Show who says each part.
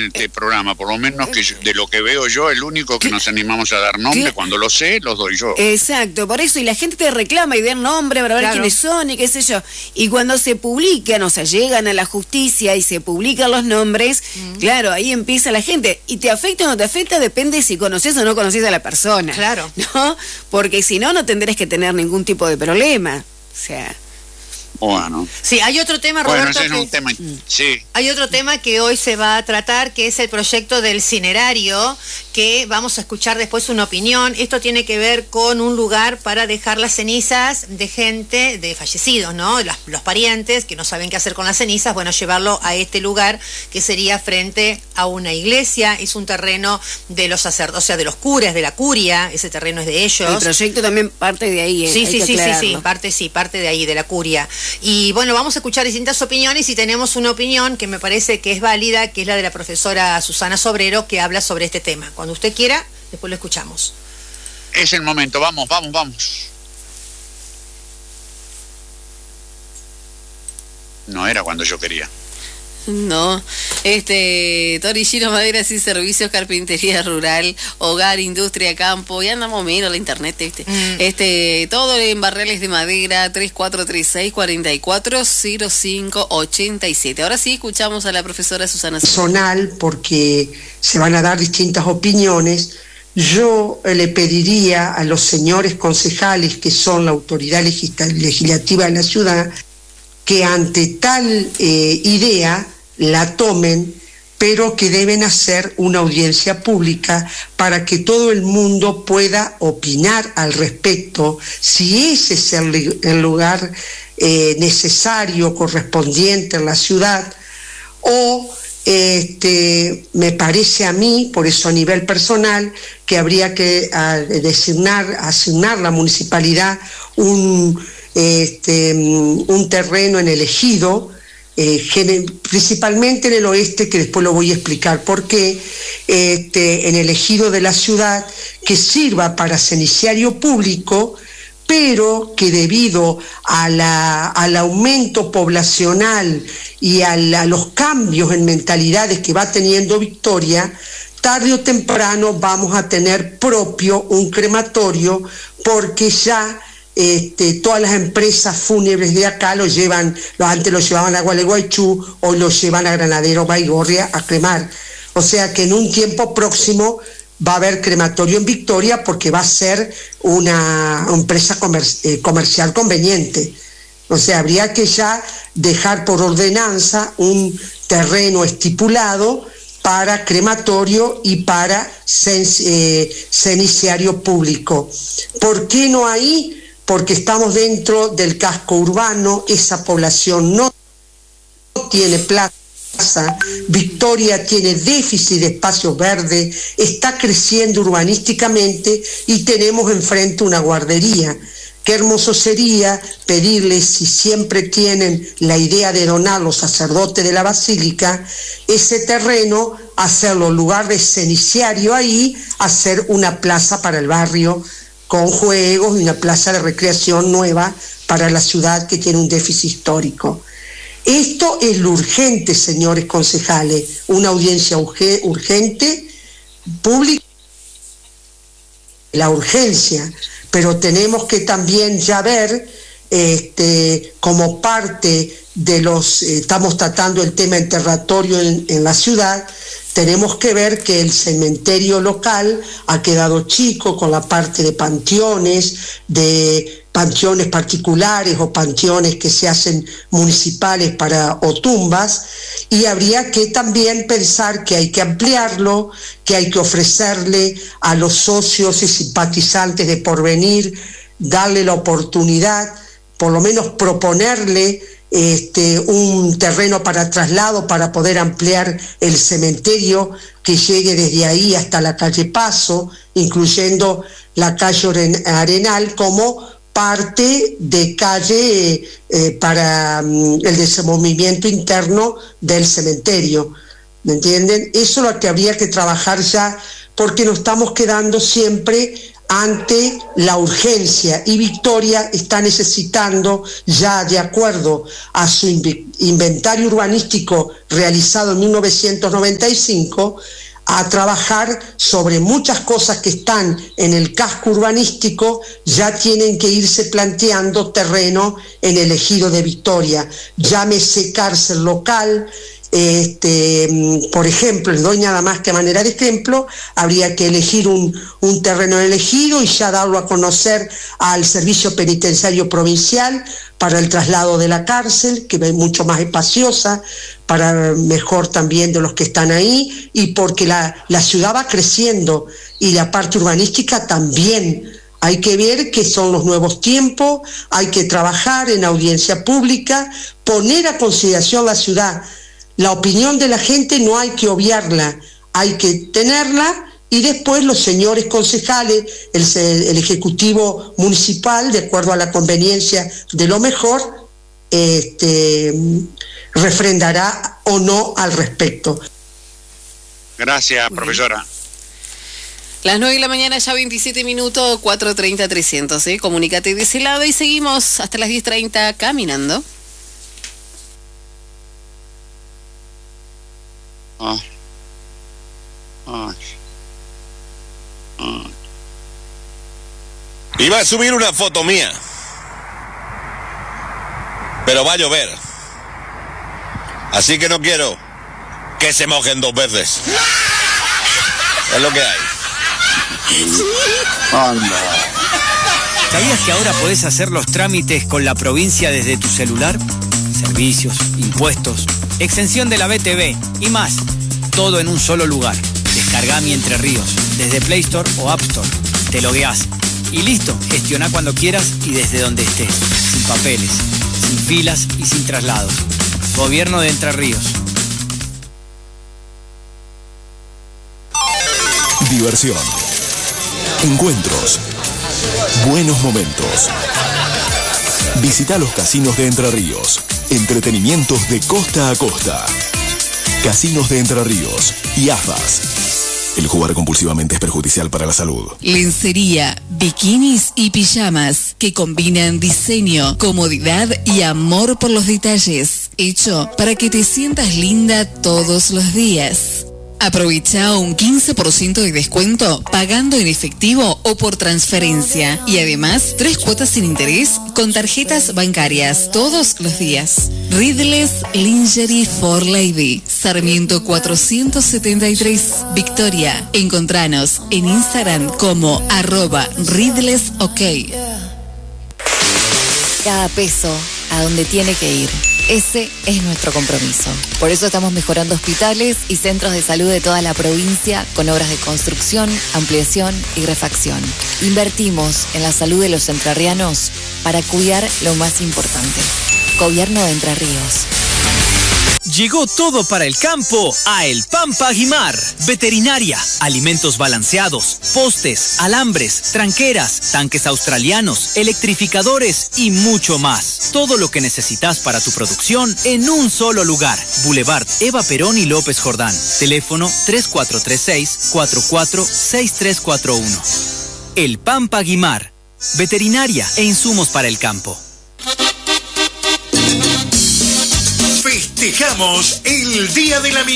Speaker 1: este programa, por lo menos que de lo que veo yo, el único que nos animamos a dar nombre, cuando lo sé, los doy yo.
Speaker 2: Exacto, por eso, y la gente te reclama y den nombre para ver quiénes son y qué sé yo. Y cuando se publican, o sea, llegan a la justicia y se publican los nombres, claro, ahí empieza la gente. Y te afecta o no te afecta, depende si conoces o no conoces a la persona.
Speaker 3: Claro.
Speaker 2: ¿No? Porque si no, no tendrás que tener ningún tipo de problema. O sea...
Speaker 1: Bueno.
Speaker 3: Sí, hay otro tema, Roberto.
Speaker 1: Bueno, ese es un tema. Sí.
Speaker 3: Hay otro tema que hoy se va a tratar, que es el proyecto del cinerario, que vamos a escuchar después una opinión. Esto tiene que ver con un lugar para dejar las cenizas de gente, de fallecidos, ¿no? Los parientes que no saben qué hacer con las cenizas, bueno, llevarlo a este lugar que sería frente a una iglesia. Es un terreno de los sacerdotes, o sea, de los curas, de la curia. Ese terreno es de ellos.
Speaker 2: El proyecto también parte de ahí.
Speaker 3: Sí, parte de ahí, de la curia. Y bueno, vamos a escuchar distintas opiniones y tenemos una opinión que me parece que es válida, que es la de la profesora Susana Sobrero, que habla sobre este tema. Cuando usted quiera, después lo escuchamos.
Speaker 1: Es el momento, vamos. No era cuando yo quería.
Speaker 4: No, Torillino, maderas y servicios, carpintería rural, hogar, industria, campo, y andamos menos la internet, ¿viste? Todo en barriles de madera, 3436-440587. Ahora sí escuchamos a la profesora Susana.
Speaker 5: Personal, porque se van a dar distintas opiniones. Yo le pediría a los señores concejales, que son la autoridad legislativa de la ciudad, que ante tal idea la tomen, pero que deben hacer una audiencia pública para que todo el mundo pueda opinar al respecto, si ese es el lugar necesario, correspondiente en la ciudad, o me parece a mí, por eso a nivel personal, que habría que asignar la municipalidad un terreno en el ejido, principalmente en el oeste, que después lo voy a explicar por qué, en el ejido de la ciudad, que sirva para ceniciario público, pero que debido al aumento poblacional y a los cambios en mentalidades que va teniendo Victoria, tarde o temprano vamos a tener propio un crematorio, porque ya todas las empresas fúnebres de acá antes lo llevaban a Gualeguaychú, hoy lo llevan a Granadero Baigorria a cremar. O sea que en un tiempo próximo va a haber crematorio en Victoria, porque va a ser una empresa comercial conveniente. O sea, habría que ya dejar por ordenanza un terreno estipulado para crematorio y para ceniciario público. ¿Por qué no ahí? Porque estamos dentro del casco urbano, esa población no tiene plaza, Victoria tiene déficit de espacios verdes, está creciendo urbanísticamente y tenemos enfrente una guardería. Qué hermoso sería pedirles, si siempre tienen la idea de donar los sacerdotes de la basílica, ese terreno, hacerlo lugar de ceniciario ahí, hacer una plaza para el barrio, con juegos y una plaza de recreación nueva para la ciudad que tiene un déficit histórico. Esto es lo urgente, señores concejales, una audiencia urgente, pública, la urgencia, pero tenemos que también ya ver, como parte de estamos tratando el tema enterratorio en la ciudad, tenemos que ver que el cementerio local ha quedado chico con la parte de panteones particulares o panteones que se hacen municipales o tumbas, y habría que también pensar que hay que ampliarlo, que hay que ofrecerle a los socios y simpatizantes de Porvenir, darle la oportunidad, por lo menos proponerle un terreno para traslado para poder ampliar el cementerio, que llegue desde ahí hasta la calle Paso, incluyendo la calle Arenal como parte de calle para el desenvolvimiento interno del cementerio. ¿Me entienden? Eso es lo que habría que trabajar ya, porque nos estamos quedando siempre ante la urgencia, y Victoria está necesitando, ya de acuerdo a su inventario urbanístico realizado en 1995, a trabajar sobre muchas cosas que están en el casco urbanístico. Ya tienen que irse planteando terreno en el ejido de Victoria, llámese cárcel local. Por ejemplo, les doy nada más que a manera de ejemplo, habría que elegir un terreno elegido y ya darlo a conocer al Servicio Penitenciario Provincial para el traslado de la cárcel, que es mucho más espaciosa, para mejor también de los que están ahí, y porque la ciudad va creciendo y la parte urbanística también. Hay que ver que son los nuevos tiempos, hay que trabajar en audiencia pública, poner a consideración la ciudad. La opinión de la gente no hay que obviarla, hay que tenerla, y después los señores concejales, el Ejecutivo Municipal, de acuerdo a la conveniencia de lo mejor, refrendará o no al respecto.
Speaker 1: Gracias, profesora.
Speaker 4: Las 9 de la mañana, ya 27 minutos, 430-300, ¿eh? Comunícate de ese lado y seguimos hasta las 10:30 caminando.
Speaker 6: Iba a subir una foto mía, pero va a llover, así que no quiero que se mojen dos veces. Es lo que hay.
Speaker 7: ¿Sabías que ahora podés hacer los trámites con la provincia desde tu celular? Servicios, impuestos, exención de la BTV y más. Todo en un solo lugar. Descargá Mi Entre Ríos desde Play Store o App Store. Te logueás y listo. Gestioná cuando quieras y desde donde estés. Sin papeles, sin filas y sin traslados. Gobierno de Entre Ríos.
Speaker 8: Diversión, encuentros, buenos momentos. Visita los casinos de Entre Ríos. Entretenimientos de costa a costa. Casinos de Entre Ríos y AFAS. El jugar compulsivamente es perjudicial para la salud.
Speaker 9: Lencería, bikinis y pijamas que combinan diseño, comodidad y amor por los detalles. Hecho para que te sientas linda todos los días. Aprovecha un 15% de descuento pagando en efectivo o por transferencia. Y además 3 cuotas sin interés con tarjetas bancarias todos los días. Ridles Lingerie for Lady, Sarmiento 473, Victoria. Encontranos en Instagram como @RidlesOK.
Speaker 10: Cada peso a donde tiene que ir. Ese es nuestro compromiso. Por eso estamos mejorando hospitales y centros de salud de toda la provincia con obras de construcción, ampliación y refacción. Invertimos en la salud de los entrerrianos para cuidar lo más importante. Gobierno de Entre Ríos.
Speaker 7: Llegó todo para el campo a El Pampa Guimar. Veterinaria, alimentos balanceados, postes, alambres, tranqueras, tanques australianos, electrificadores y mucho más. Todo lo que necesitas para tu producción en un solo lugar. Boulevard Eva Perón y López Jordán. Teléfono 3436-446341. El Pampa Guimar. Veterinaria e insumos para el campo.
Speaker 11: Festejamos el Día del Amigo.